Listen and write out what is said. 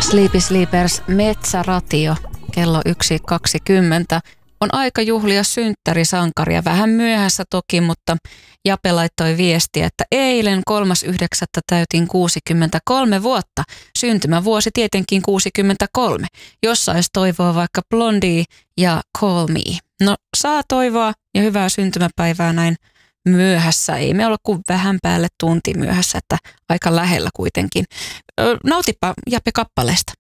Sleepy Sleepers Metsäratio kello 1.20. On aika juhlia synttärisankaria. Vähän myöhässä toki, mutta Jape laittoi viestiä, että eilen 3.9. täytin 63 vuotta. Syntymävuosi tietenkin 63. Jos sais toivoa vaikka Blondie ja Call Me. No saa toivoa ja hyvää syntymäpäivää näin myöhässä. Ei me olla kuin vähän päälle tunti myöhässä, että aika lähellä kuitenkin. Nautipa Jape kappaleesta.